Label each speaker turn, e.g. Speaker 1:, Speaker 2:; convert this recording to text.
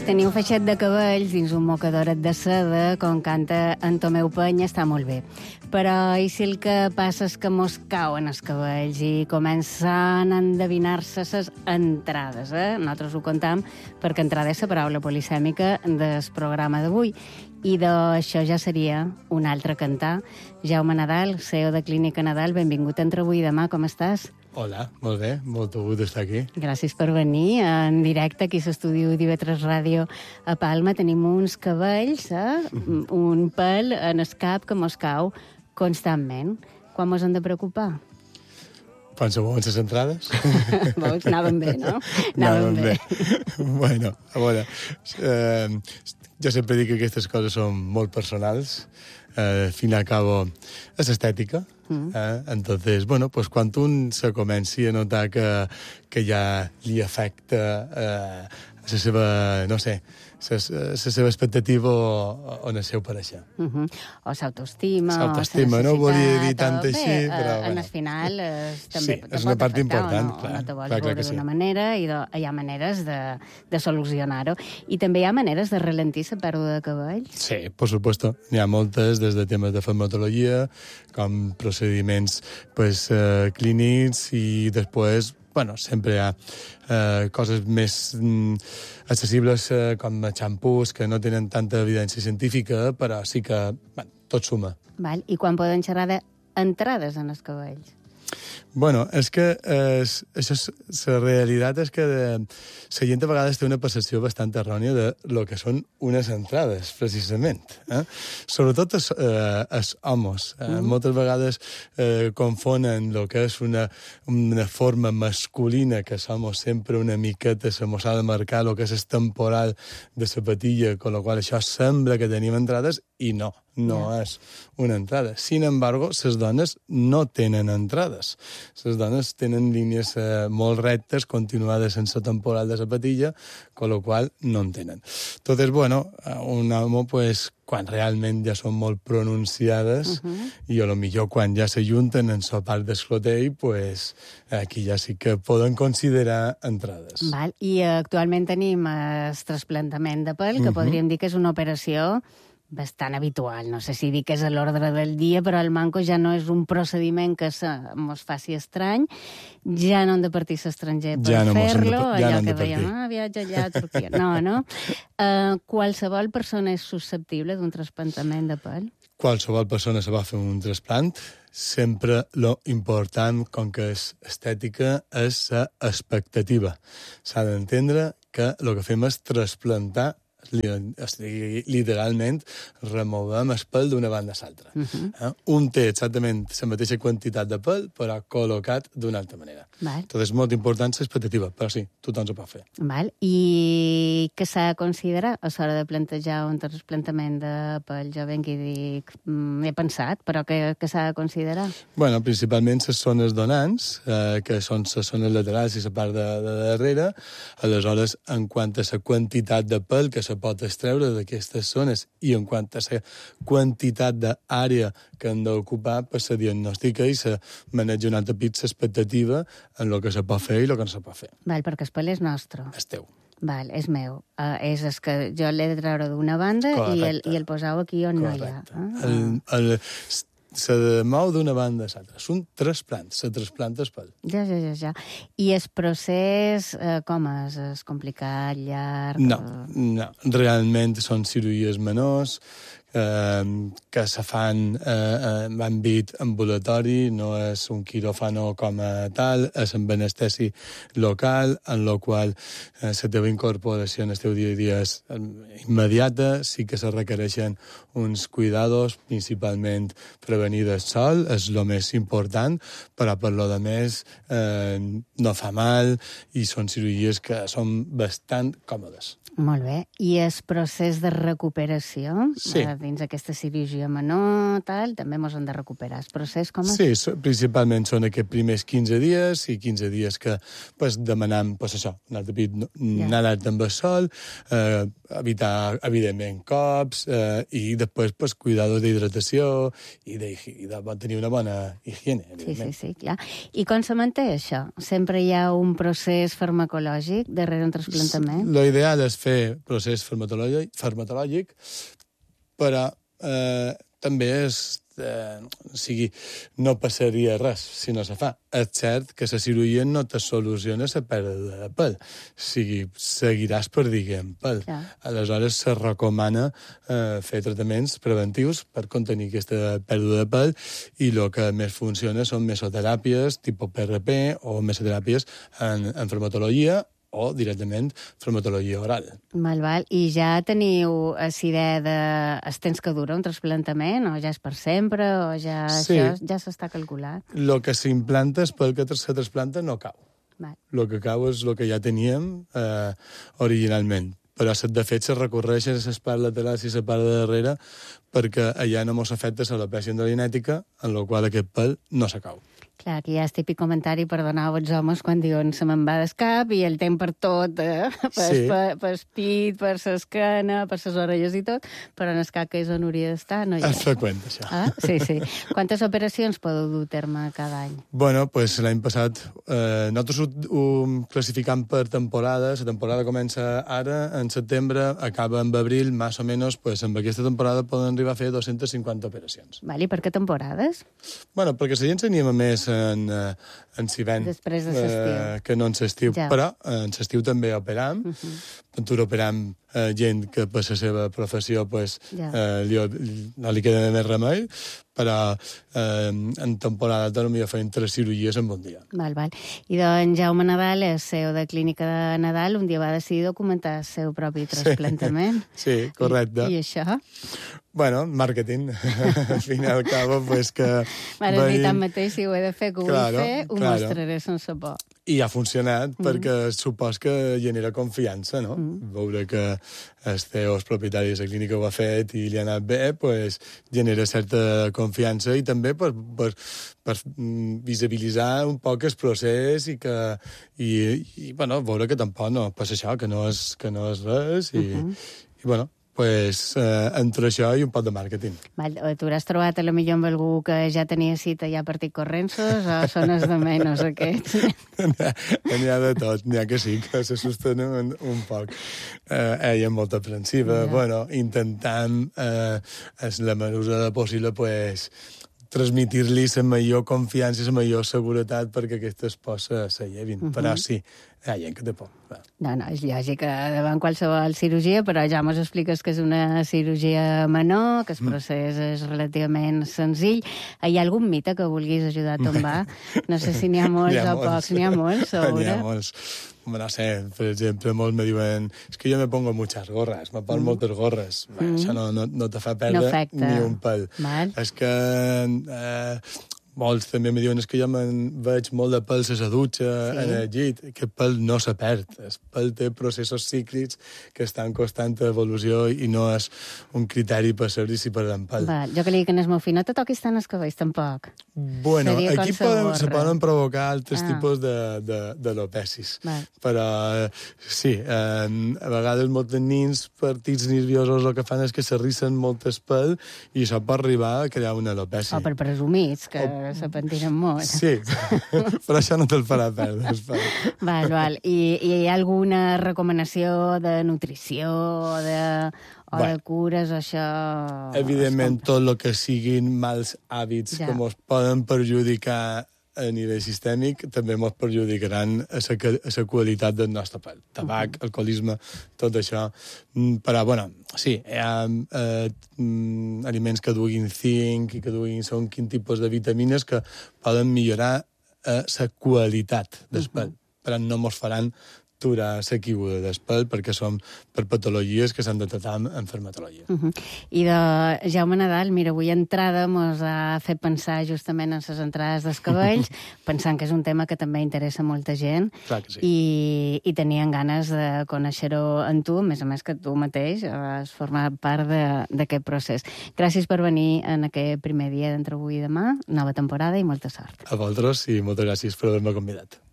Speaker 1: Tenir un feixet de cabells dins un mocadoret de seda, com canta en Tomeu Penya, està molt bé. Però i si el que passa és que mos cauen els cabells i comencen a endevinar-se les entrades, Nosaltres ho contam perquè entrada és la paraula polisèmica del programa d'avui. I d'això ja seria un altre cantar. Jaume Nadal, CEO de Clínica Nadal, benvingut entre avui i demà, com estàs?
Speaker 2: Hola, molt bé, molt gust d'estar aquí.
Speaker 1: Gràcies per venir en directe aquí a l'estudi d'IV3 Ràdio a Palma. Tenim uns cabells, un pèl en el cap que mos cau constantment. Quan mos hem de preocupar?
Speaker 2: Quan se mouen les entrades?
Speaker 1: Veus, anàvem bé, no? Anàvem bé.
Speaker 2: Bueno, a veure, jo sempre dic que aquestes coses són molt personals. Al fin y al cabo, és estètica. Entonces, bueno, pues quan un se comenci a notar que ja li afecta la seva, no sé, la seva expectativa o el seu pareixer.
Speaker 1: O s'autoestima.
Speaker 2: S'autoestima, no volia dir tant així, però...
Speaker 1: En el final també
Speaker 2: sí, és una part important,
Speaker 1: clar. No te vols
Speaker 2: clar
Speaker 1: veure d'una manera i hi ha maneres de solucionar-ho. I també hi ha maneres de ralentir la pèrdua de cabells?
Speaker 2: Sí, por supuesto. N'hi ha moltes, des de temes de farmacologia, com procediments clínics i després, bueno, sempre hi ha coses més accessibles com xampús que no tenen tanta evidència científica, però sí que tot suma.
Speaker 1: Val. I quan poden xerrar d'entrades en els cabells?
Speaker 2: Bueno, és que la realitat és que la gent a vegades té una percepció bastant errònia de lo que són unes entrades, precisament. Sobretot els homes. Moltes vegades confonen el que és una forma masculina, que som sempre una miqueta, se mos ha de marcar el que és el temporal de la patilla, con la qual això sembla que tenim entrades, i no és una entrada. Sin embargo, les dones no tenen entrades. Les dones tenen línies molt rectes, continuades sense temporal de la patilla, con la qual no en tenen. Entonces, bueno, un home, pues, quan realment ja són molt pronunciades i a lo millor quan ja s'ajunten en la part d'esclotell, pues, aquí ja sí que poden considerar entrades.
Speaker 1: Val. I actualment tenim el trasplantament de pèl, que podríem dir que és una operació bastant habitual. No sé si dir que és a l'ordre del dia, però el manco ja no és un procediment que mos faci estrany. Ja no hem de partir a l'estranger per fer-lo. Allò que dèiem, viatge allà a Turquia. No. Qualsevol persona és susceptible d'un trasplantament de pèl?
Speaker 2: Qualsevol persona se va fer un trasplant. Sempre lo important, com que és estètica, és l'expectativa. S'ha d'entendre que el que fem és trasplantar, literalment removem el pèl d'una banda a l'altra. Un té exactament la mateixa quantitat de pèl, però col·locat d'una altra manera. Tot és molt important l'expectativa, però sí, tothom s'ho pot fer.
Speaker 1: Val. I què s'ha de considerar a l'hora de plantejar un trasplantament de pèl? Jo venc i dic, he pensat, però què s'ha de considerar?
Speaker 2: Bueno, principalment les zones donants, que són les zones laterals i la part de darrere. Aleshores, en quant a la quantitat de pèl que se pot extreure d'aquestes zones i en quant a la quantitat d'àrea que han d'ocupar, pues se diagnostica i se maneja una altra expectativa en el que se pot fer i el que no se pot fer.
Speaker 1: Val, perquè el pèl és nostre.
Speaker 2: És teu.
Speaker 1: Val, és meu. És el que jo l'he de treure d'una banda i el posau aquí on
Speaker 2: correcte.
Speaker 1: No hi ha.
Speaker 2: Se mou d'una banda a l'altra. És un trasplant, se trasplanta el pèl.
Speaker 1: Ja. I el procés, com és? És complicat, llarg?
Speaker 2: No. Realment són cirurgies menors, que se fan en àmbit ambulatori, no és un quiròfano com a tal, és amb anestesi local, en la qual la teva incorporació en el teu dia a dia és immediata, sí que se requereixen uns cuidados, principalment prevenir del sol, és el més important, però per lo de més no fa mal i són cirurgies que són bastant còmodes.
Speaker 1: Molt bé. I el procés de recuperació?
Speaker 2: Sí.
Speaker 1: dins aquesta cirurgia menor, tal, també mos han de recuperar. El procés com és?
Speaker 2: Sí, principalment són aquests primers 15 dies, i 15 dies que demanam, això, anar nadar amb el sol, evitar, evidentment, cops, i després cuidar d'hidratació i de tenir una bona higiene, evidentment.
Speaker 1: Sí, clar. I com se manté això? Sempre hi ha un procés farmacològic darrere un trasplantament?
Speaker 2: L'ideal és fer procés farmacològic, però també no passaria res si no se fa. És cert que la cirurgia no te soluciona la pèrdua de pèl. Seguiràs perdent pèl. Aleshores, se recomana fer tractaments preventius per contenir aquesta pèrdua de pèl, i el que més funciona són mesoteràpies, tipus PRP, o mesoteràpies en farmacologia, o directament farmacologia oral.
Speaker 1: Val. I ja teniu la idea de el temps que dura un trasplantament, o ja és per sempre, o ja ja s'està calculat?
Speaker 2: El que s'implanta és pel que se trasplanta no cau. El que cau és el que ja teníem originalment. Però, de fet, se recorreixen les parts laterals i la part de darrere perquè allà no mos afecta l'alopècia endocrinètica, en la qual aquest pèl no se cau.
Speaker 1: Clar, aquí hi ha el típic comentari, perdoneu els homes, quan diuen se me'n va del cap i el temps per tot, per pit, per l'esquena, per les orelles i tot, però en el cap, que és on hauria d'estar, no hi ha.
Speaker 2: És freqüent, això.
Speaker 1: Sí. Quantes operacions podeu dur a terme cada any?
Speaker 2: Bueno, l'any passat nosaltres ho classificam per temporada. La temporada comença ara, en setembre, acaba en abril, més o menys, amb aquesta temporada poden arribar a fer 250 operacions.
Speaker 1: I per què temporades?
Speaker 2: Bueno, perquè la gent s'anima més en l'hivern que no en l'estiu. Però en l'estiu també operam. Operam gent que per la seva professió no li queda més remei, però en temporada potser fem 3 cirurgies en un dia.
Speaker 1: I doncs Jaume Nadal, el CEO de Clínica de Nadal, un dia va decidir documentar el seu propi trasplantament.
Speaker 2: Sí, correcte.
Speaker 1: I això?
Speaker 2: Bueno, màrqueting. Al fin i al cabo, que...
Speaker 1: Ni tant mateix, si ho he de fer, que ho vull fer, ho mostraré sense por.
Speaker 2: I ha funcionat, perquè supos que genera confiança, no? Veure que el CEO, el propietari de la clínica, ho ha fet i li ha anat bé, genera certa confiança, i també per visibilitzar un poc el procés i veure que tampoc no passa això, que no és res, i entre això i un poc de màrqueting.
Speaker 1: Tu has trobat a lo millor amb algú que ja tenia cita i ha partit correnços, o són els de menys aquests?
Speaker 2: N'hi ha de tot, n'hi ha que sí, que se sostenen un poc. Ella és molt aprensiva, intentant, la mesura possible, transmitir-li la major confiança i la major seguretat perquè aquestes pors se llevin. Però sí, hi ha gent que té por.
Speaker 1: No, és lògic, davant qualsevol cirurgia, però ja mos expliques que és una cirurgia menor, que el procés és relativament senzill. Hi ha algun mite que vulguis ajudar a tombar? No sé si n'hi ha molts o pocs. N'hi ha molts, segura?
Speaker 2: N'hi ha molts. No sé, per exemple, molts me diuen que jo me pongo muchas gorras, me pongo moltes gorres. Això no te fa perdre ni un pèl. És que molts també me diuen que jo veig molt de pèl a la dutxa, en el llit, que el pèl no se perd. El pèl té processos cíclics que estan en constant evolució i no és un criteri per saber si perdem pèl.
Speaker 1: Jo que li dic que no és molt fi, no te toquis tant els cabells, tampoc.
Speaker 2: Bueno, aquí se poden provocar altres tipus d'alopecis. Però sí, a vegades molts nins partits nerviosos el que fan és que s'arrissen molt el pèl i això pot arribar a crear una alopècia.
Speaker 1: O per presumits, que se pentinen molt.
Speaker 2: Sí, però això no te'l farà perdre.
Speaker 1: Val. I hi ha alguna recomanació de nutrició o de cures, això...
Speaker 2: Evidentment, tot el que siguin mals hàbits que ens poden perjudicar a nivell sistèmic també ens perjudicaran a la qualitat del nostre pèl. Tabac, alcoholisme, tot això. Però, sí, hi ha aliments que duguin zinc i que duguin quin tipus de vitamines que poden millorar la qualitat del pèl, però no ens faran aturar la caiguda del pèl perquè són per patologies que s'han de tractar en dermatologia.
Speaker 1: I de Jaume Nadal, mira, avui entrada mos ha fet pensar justament en les entrades dels cabells, pensant que és un tema que també interessa molta gent.
Speaker 2: Clar que sí.
Speaker 1: I tenien ganes de conèixer-ho en tu, a més que tu mateix has format part d'aquest procés. Gràcies per venir en aquest primer dia d'entre avui i demà, nova temporada i molta sort.
Speaker 2: A vosaltres i moltes gràcies per haver-me convidat.